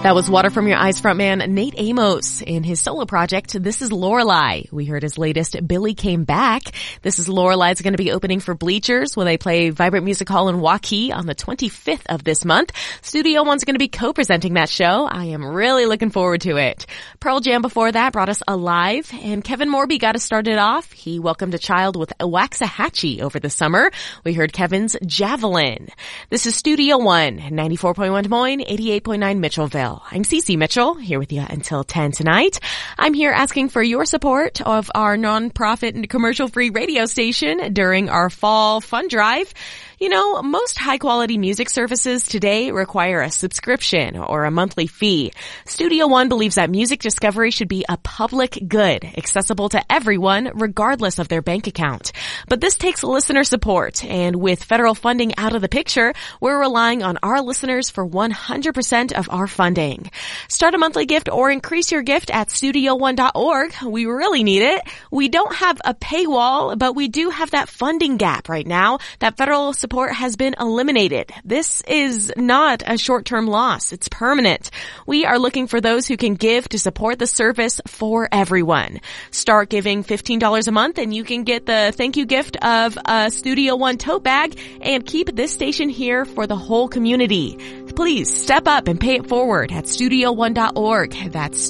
That was Water From Your Eyes frontman Nate Amos in his solo project, This Is Lorelei. We heard his latest, Billy Came Back. This Is Lorelei is going to be opening for Bleachers when they play Vibrant Music Hall in Waukee on the 25th of this month. Studio One's going to be co-presenting that show. I am really looking forward to it. Pearl Jam before that brought us Alive, and Kevin Morby got us started off. He welcomed a child with Waxahachie over the summer. We heard Kevin's Javelin. This is Studio One, 94.1 Des Moines, 88.9 Mitchellville. I'm Cece Mitchell, here with you until 10 tonight. I'm here asking for your support of our nonprofit and commercial-free radio station during our fall fund drive. You know, most high-quality music services today require a subscription or a monthly fee. Studio One believes that music discovery should be a public good, accessible to everyone regardless of their bank account. But this takes listener support, and with federal funding out of the picture, we're relying on our listeners for 100% of our funding. Start a monthly gift or increase your gift at StudioOne.org. We really need it. We don't have a paywall, but we do have that funding gap right now. That federal support has been eliminated. This is not a short-term loss. It's permanent. We are looking for those who can give to support the service for everyone. Start giving $15 a month and you can get the thank you gift of a Studio One tote bag and keep this station here for the whole community. Please step up and pay it forward at StudioOne.org. That's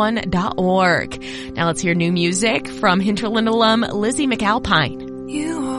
StudioOne.org. Now let's hear new music from Hinterland alum Lizzie McAlpine. You